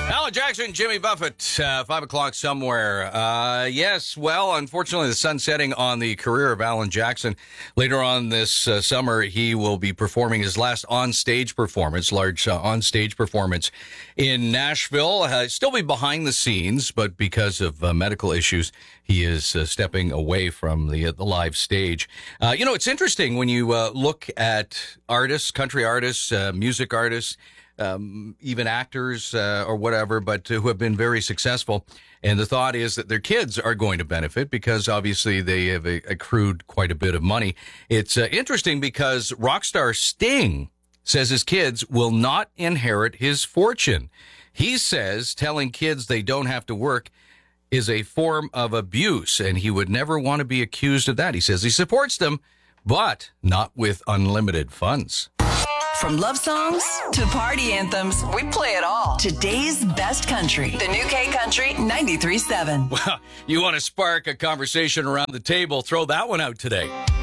Alan Jackson, Jimmy Buffett, 5 o'clock somewhere. Yes, well, unfortunately, the sun's setting on the career of Alan Jackson. Later on this summer, he will be performing his last on-stage performance, large on-stage performance in Nashville. Still be behind the scenes, but because of medical issues, he is stepping away from the live stage. It's interesting when you look at artists, country artists, music artists, even actors or whatever, but who have been very successful. And the thought is that their kids are going to benefit because obviously they have accrued quite a bit of money. It's interesting because rock star Sting says his kids will not inherit his fortune. He says telling kids they don't have to work is a form of abuse, and he would never want to be accused of that. He says he supports them, but not with unlimited funds. From love songs to party anthems, we play it all. Today's best country, the New K Country 93.7. Well, you want to spark a conversation around the table, throw that one out today.